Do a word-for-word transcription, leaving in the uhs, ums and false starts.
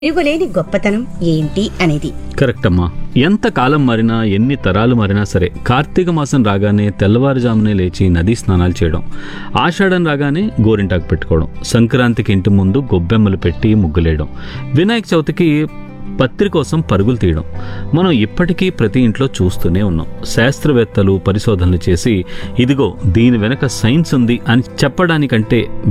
తిరుగులేని గొప్పతనం ఏంటి అనేది. కరెక్ట్ అమ్మా. ఎంత కాలం మారినా ఎన్ని తరాలు మారినా సరే కార్తీక మాసం రాగానే తెల్లవారుజామునే లేచి నదీ స్నానాలు చేయడం, ఆషాఢం రాగానే గోరింటాకు పెట్టుకోవడం, సంక్రాంతికి ఇంటి ముందు గొబ్బెమ్మలు పెట్టి ముగ్గులేయడం, వినాయక చవితికి పత్రి కోసం పరుగులు తీయడం మనం ఇప్పటికీ ప్రతి ఇంట్లో చూస్తూనే ఉన్నాం. శాస్త్రవేత్తలు పరిశోధనలు చేసి ఇదిగో దీని వెనక సైన్స్ ఉంది అని చెప్పడానికంటే